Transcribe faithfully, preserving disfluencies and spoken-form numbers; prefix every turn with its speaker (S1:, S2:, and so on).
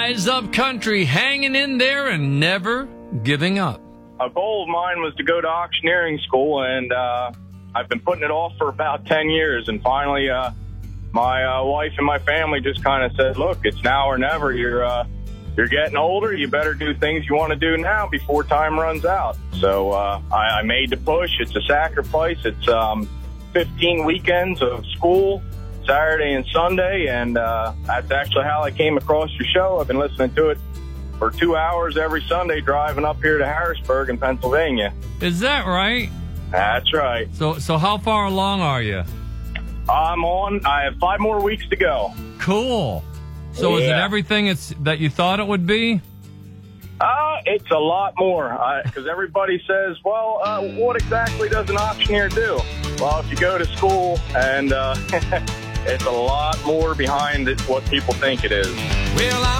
S1: Rise Up Country, hanging in there and never giving up.
S2: A goal of mine was to go to auctioneering school, and uh, I've been putting it off for about ten years. And finally, uh, my uh, wife and my family just kind of said, look, it's now or never. You're uh, you're getting older. You better do things you want to do now before time runs out. So uh, I, I made the push. It's a sacrifice. It's um, fifteen weekends of school, Saturday and Sunday, and uh, that's actually how I came across your show. I've been listening to it for two hours every Sunday driving up here to Harrisburg in Pennsylvania.
S1: Is that right?
S2: That's right.
S1: So so how far along are you?
S2: I'm on. I have five more weeks to go.
S1: Cool. So
S2: yeah.
S1: Is it everything it's that you thought it would be?
S2: Uh, it's a lot more, because everybody says, well, uh, what exactly does an auctioneer do? Well, if you go to school, and uh, it's a lot more behind it, what people think it is.
S3: Well, I